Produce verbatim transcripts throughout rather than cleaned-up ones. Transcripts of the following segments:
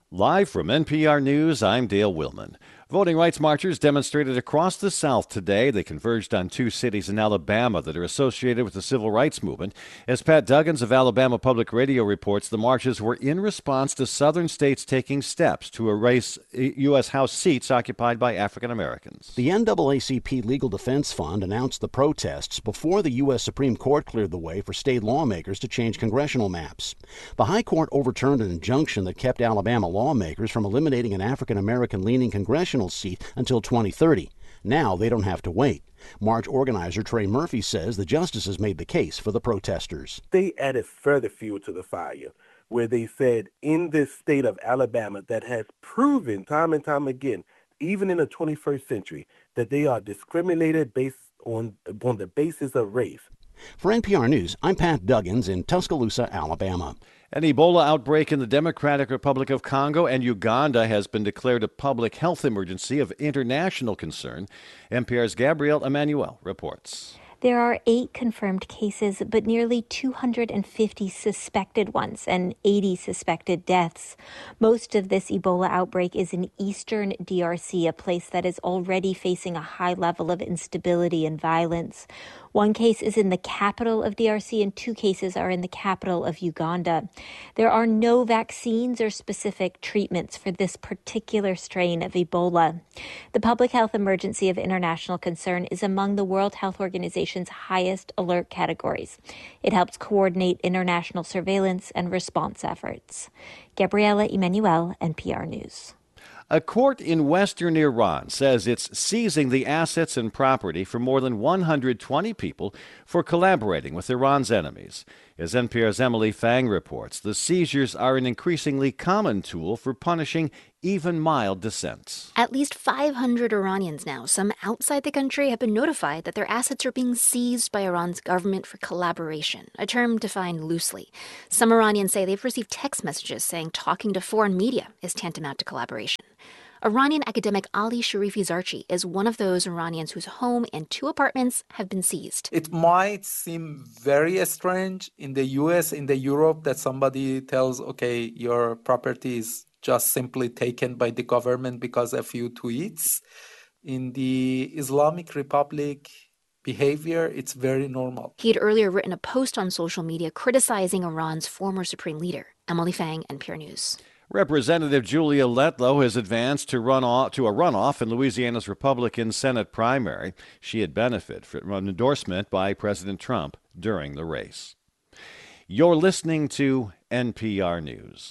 Live from N P R News, I'm Dale Willman. Voting rights marchers demonstrated across the South today. They converged on two cities in Alabama that are associated with the civil rights movement. As Pat Duggins of Alabama Public Radio reports, the marches were in response to southern states taking steps to erase U S. House seats occupied by African Americans. The N double A C P Legal Defense Fund announced the protests before the U S. Supreme Court cleared the way for state lawmakers to change congressional maps. The High Court overturned an injunction that kept Alabama lawmakers from eliminating an African American leaning congressional seat until twenty thirty. Now they don't have to wait. March organizer Trey Murphy says the justices made the case for the protesters. They added further fuel to the fire, where they said in this state of Alabama that has proven time and time again, even in the twenty-first century, that they are discriminated based on, on the basis of race. For N P R News, I'm Pat Duggins in Tuscaloosa, Alabama. An Ebola outbreak in the Democratic Republic of Congo and Uganda has been declared a public health emergency of international concern. N P R's Gabrielle Emanuel reports. There are eight confirmed cases, but nearly two hundred fifty suspected ones and eighty suspected deaths. Most of this Ebola outbreak is in eastern D R C, a place that is already facing a high level of instability and violence. One case is in the capital of D R C and two cases are in the capital of Uganda. There are no vaccines or specific treatments for this particular strain of Ebola. The public health emergency of international concern is among the World Health Organization's highest alert categories. It helps coordinate international surveillance and response efforts. Gabriela Emanuel, N P R News. A court in western Iran says it's seizing the assets and property for more than one hundred twenty people for collaborating with Iran's enemies. As N P R's Emily Fang reports, the seizures are an increasingly common tool for punishing even mild dissents. At least five hundred Iranians now, some outside the country, have been notified that their assets are being seized by Iran's government for collaboration, a term defined loosely. Some Iranians say they've received text messages saying talking to foreign media is tantamount to collaboration. Iranian academic Ali Sharifi Zarchi is one of those Iranians whose home and two apartments have been seized. It might seem very strange in the U S, in the Europe, that somebody tells, okay, your property is just simply taken by the government because of a few tweets. In the Islamic Republic, behavior, it's very normal. He had earlier written a post on social media criticizing Iran's former supreme leader. Emily Fang, N P R News. Representative Julia Letlow has advanced to run off, to a runoff in Louisiana's Republican Senate primary. She had benefited from an endorsement by President Trump during the race. You're listening to N P R News.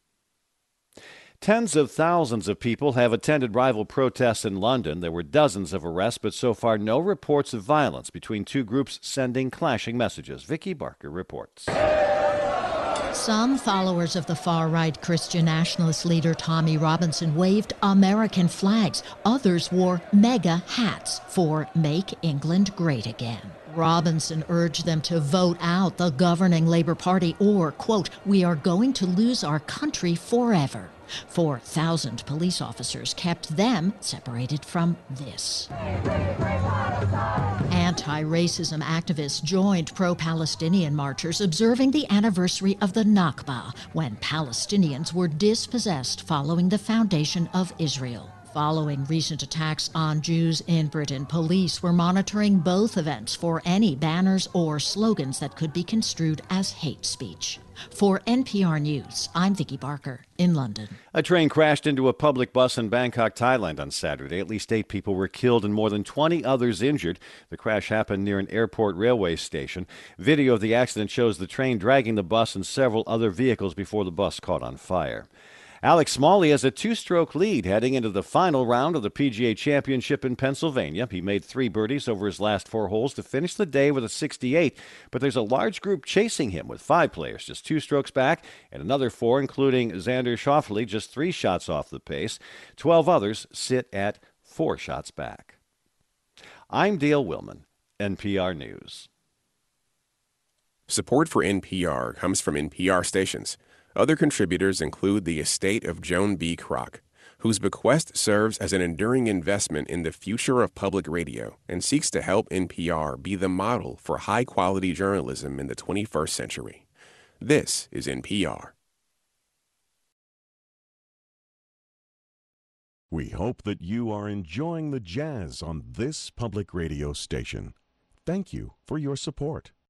Tens of thousands of people have attended rival protests in London. There were dozens of arrests, but so far no reports of violence between two groups sending clashing messages. Vicky Barker reports. Some followers of the far-right Christian nationalist leader Tommy Robinson waved American flags. Others wore MAGA hats for Make England Great Again. Robinson urged them to vote out the governing Labour Party or, quote, we are going to lose our country forever. four thousand police officers kept them separated from this. Anti-racism activists joined pro-Palestinian marchers observing the anniversary of the Nakba, when Palestinians were dispossessed following the foundation of Israel. Following recent attacks on Jews in Britain, police were monitoring both events for any banners or slogans that could be construed as hate speech. For N P R News, I'm Vicky Barker in London. A train crashed into a public bus in Bangkok, Thailand on Saturday. At least eight people were killed and more than twenty others injured. The crash happened near an airport railway station. Video of the accident shows the train dragging the bus and several other vehicles before the bus caught on fire. Alex Smalley has a two-stroke lead heading into the final round of the P G A Championship in Pennsylvania. He made three birdies over his last four holes to finish the day with a sixty-eight, but there's a large group chasing him with five players just two strokes back and another four, including Xander Schauffele, just three shots off the pace. Twelve others sit at four shots back. I'm Dale Willman, N P R News. Support for N P R comes from N P R stations. Other contributors include the estate of Joan B. Kroc, whose bequest serves as an enduring investment in the future of public radio and seeks to help N P R be the model for high-quality journalism in the twenty-first century. This is N P R. We hope that you are enjoying the jazz on this public radio station. Thank you for your support.